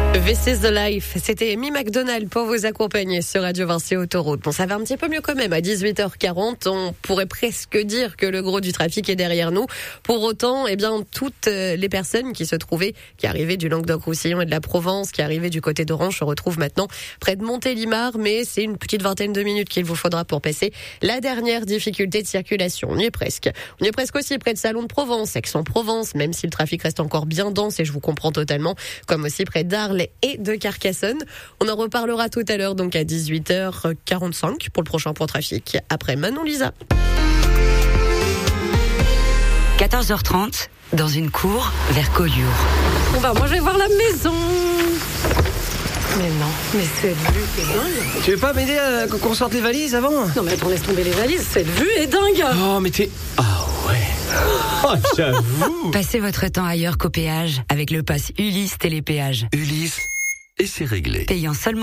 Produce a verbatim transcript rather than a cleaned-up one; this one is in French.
This is the life. C'était Amy McDonald pour vous accompagner sur Radio Vinci Autoroute. Bon, ça va un petit peu mieux quand même. À dix-huit heures quarante, on pourrait presque dire que le gros du trafic est derrière nous. Pour autant, eh bien, toutes les personnes qui se trouvaient, qui arrivaient du Languedoc-Roussillon et de la Provence, qui arrivaient du côté d'Orange, se retrouvent maintenant près de Montélimar. Mais c'est une petite vingtaine de minutes qu'il vous faudra pour passer la dernière difficulté de circulation. On y est presque. On y est presque aussi près de Salon de Provence, Aix-en-Provence, même si le trafic reste encore bien dense et je vous comprends totalement, comme aussi près d'Arles et de Carcassonne. On en reparlera tout à l'heure, donc à dix-huit heures quarante-cinq pour le prochain point trafic. Après Manon Lisa. quatorze heures trente, dans une cour vers Collioure. Bon bah, moi je vais voir la maison. Mais non, mais cette vue est dingue. Tu veux pas m'aider à qu'on sorte les valises avant? Non mais attends, laisse tomber les valises, cette vue est dingue. Oh mais t'es... Ah ouais. Oh j'avoue. Passez votre temps ailleurs qu'au péage avec le pass Ulysse Télépéage. Ulysse, et c'est réglé. Payant seulement